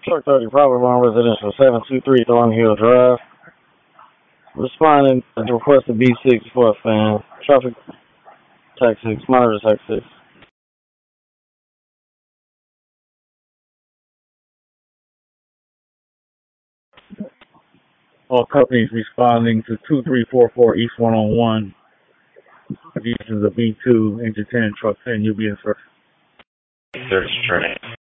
Truck 30, Private 1 Residential, 723 Thornhill Drive. Responding to the request of B6 for a fan. Traffic Tax 6, monitor Tax 6. All companies responding to 2344 East 101. This is a B2, engine 10, truck 10, you'll be in first. Search train.